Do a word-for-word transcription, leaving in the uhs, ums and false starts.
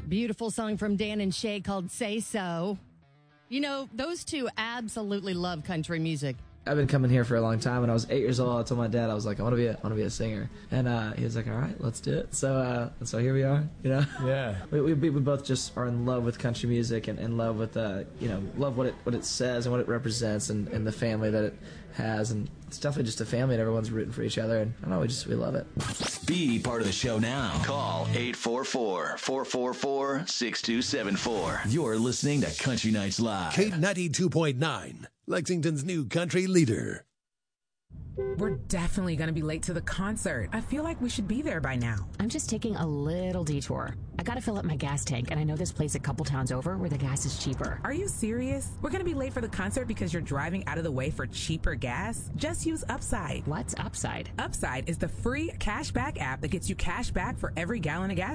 Beautiful song from Dan and Shay called Say So. You know, those two absolutely love country music. I've been coming here for a long time. When I was eight years old, I told my dad, I was like, I want to be a, I want to be a singer. And uh, he was like, all right, let's do it. So uh, so here we are, you know? Yeah. we, we, we both just are in love with country music and in love with, uh, you know, love what it what it says and what it represents and, and the family that it has. And it's definitely just a family and everyone's rooting for each other. And I don't know, we just, we love it. Be part of the show now. Call eight four four, four four four, six two seven four. You're listening to Country Nights Live. K ninety-two point nine. Lexington's new country leader. We're definitely going to be late to the concert. I feel like we should be there by now. I'm just taking a little detour. I got to fill up my gas tank, and I know this place a couple towns over where the gas is cheaper. Are you serious? We're going to be late for the concert because you're driving out of the way for cheaper gas? Just use Upside. What's Upside? Upside is the free cash back app that gets you cash back for every gallon of gas